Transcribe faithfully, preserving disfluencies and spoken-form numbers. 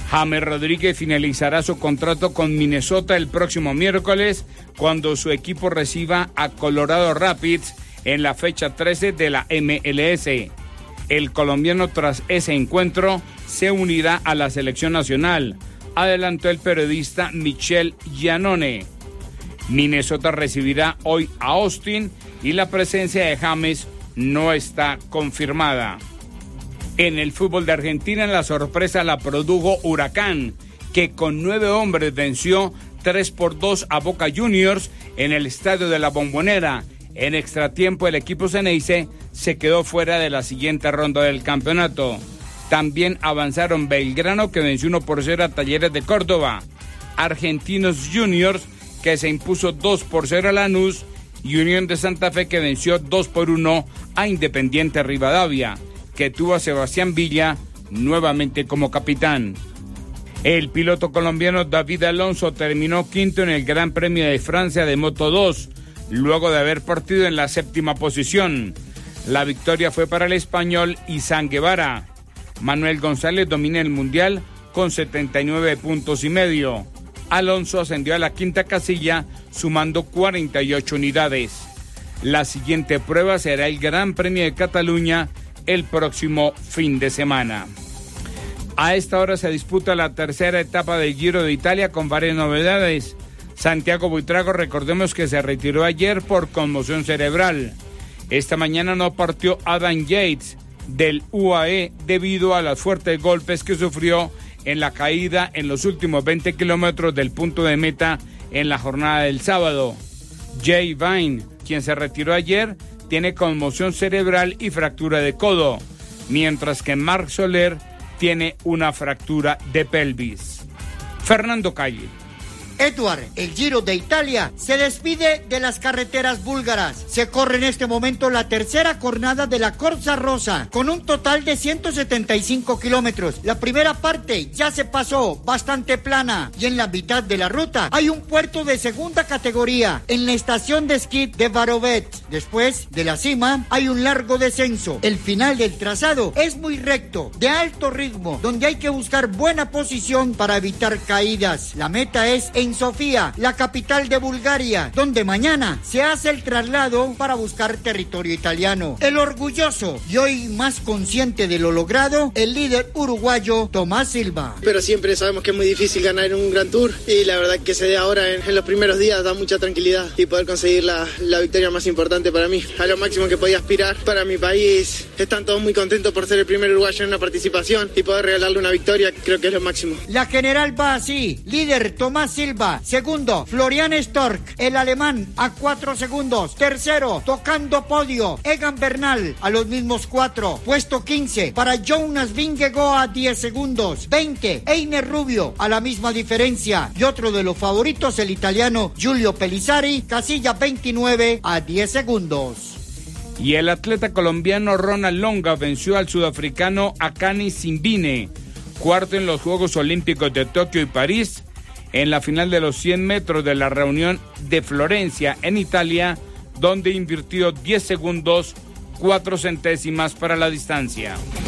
James Rodríguez finalizará su contrato con Minnesota el próximo miércoles cuando su equipo reciba a Colorado Rapids en la fecha trece de la M L S. El colombiano tras ese encuentro se unirá a la selección nacional, adelantó el periodista Michel Giannone. Minnesota recibirá hoy a Austin y la presencia de James no está confirmada. En el fútbol de Argentina, la sorpresa la produjo Huracán, que con nueve hombres venció tres por dos a Boca Juniors en el estadio de la Bombonera. En extratiempo, el equipo Ceneice se quedó fuera de la siguiente ronda del campeonato. También avanzaron Belgrano, que venció uno por cero a Talleres de Córdoba, Argentinos Juniors, que se impuso dos por cero a Lanús, y Unión de Santa Fe, que venció dos por uno a Independiente Rivadavia, que tuvo a Sebastián Villa nuevamente como capitán. El piloto colombiano David Alonso terminó quinto en el Gran Premio de Francia de Moto dos, luego de haber partido en la séptima posición. La victoria fue para el español Izan Guevara. Manuel González domina el Mundial con setenta y nueve puntos y medio. Alonso ascendió a la quinta casilla sumando cuarenta y ocho unidades. La siguiente prueba será el Gran Premio de Cataluña el próximo fin de semana. A esta hora se disputa la tercera etapa del Giro de Italia con varias novedades. Santiago Buitrago, recordemos que se retiró ayer por conmoción cerebral. Esta mañana no partió Adam Yates del U A E debido a los fuertes golpes que sufrió en la caída en los últimos veinte kilómetros del punto de meta en la jornada del sábado. Jay Vine, quien se retiró ayer, tiene conmoción cerebral y fractura de codo, mientras que Marc Soler tiene una fractura de pelvis. Fernando Calle. Edward, el Giro de Italia se despide de las carreteras búlgaras. Se corre en este momento la tercera jornada de la Corsa Rosa, con un total de ciento setenta y cinco kilómetros. La primera parte ya se pasó, bastante plana, y en la mitad de la ruta hay un puerto de segunda categoría, en la estación de esquí de Varovet. Después de la cima hay un largo descenso. El final del trazado es muy recto, de alto ritmo, donde hay que buscar buena posición para evitar caídas. La meta es en Sofía, la capital de Bulgaria, donde mañana se hace el traslado para buscar territorio italiano. El orgulloso y hoy más consciente de lo logrado, el líder uruguayo Tomás Silva. Pero siempre sabemos que es muy difícil ganar en un Gran Tour y la verdad que se dé ahora en, en los primeros días da mucha tranquilidad y poder conseguir la, la victoria más importante para mí, a lo máximo que podía aspirar para mi país. Están todos muy contentos por ser el primer uruguayo en una participación y poder regalarle una victoria, creo que es lo máximo. La general va así: líder Tomás Silva, segundo Florian Stork, el alemán, a cuatro segundos, tercero tocando podio Egan Bernal a los mismos cuatro, puesto quince para Jonas Vingegaard a diez segundos, veinte Einer Rubio a la misma diferencia, y otro de los favoritos, el italiano Giulio Pellizzari, casilla veintinueve a diez segundos. Y el atleta colombiano Ronald Longa venció al sudafricano Akani Simbine, cuarto en los Juegos Olímpicos de Tokio y París, en la final de los cien metros de la reunión de Florencia en Italia, donde invirtió diez segundos, cuatro centésimas para la distancia.